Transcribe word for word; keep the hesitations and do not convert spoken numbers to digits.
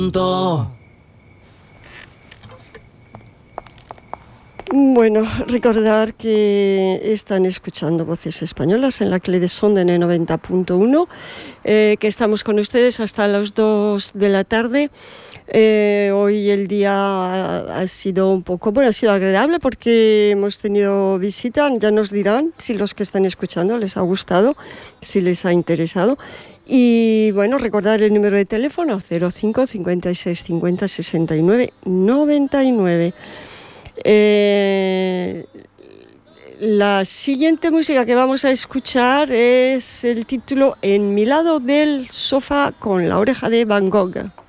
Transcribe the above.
Bueno, recordar que están escuchando Voces Españolas en la Clé de Son de noventa punto uno, eh, que estamos con ustedes hasta las dos de la tarde. Eh, hoy el día ha, ha sido un poco, bueno, ha sido agradable porque hemos tenido visita. Ya nos dirán si los que están escuchando les ha gustado, si les ha interesado. Y bueno, recordar el número de teléfono cero cinco cincuenta y seis cincuenta sesenta y nueve noventa y nueve. Eh, la siguiente música que vamos a escuchar es el título En mi lado del sofá con la oreja de Van Gogh.